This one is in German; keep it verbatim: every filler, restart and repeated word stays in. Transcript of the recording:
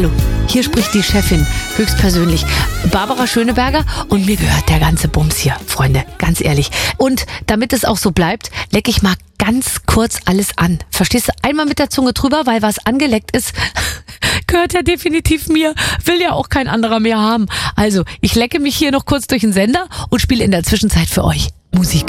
Hallo, hier spricht die Chefin, höchstpersönlich, Barbara Schöneberger, und mir gehört der ganze Bums hier, Freunde, ganz ehrlich. Und damit es auch so bleibt, lecke ich mal ganz kurz alles an. Verstehst du? Einmal mit der Zunge drüber, weil was angeleckt ist, gehört ja definitiv mir, will ja auch kein anderer mehr haben. Also, ich lecke mich hier noch kurz durch den Sender und spiele in der Zwischenzeit für euch Musik.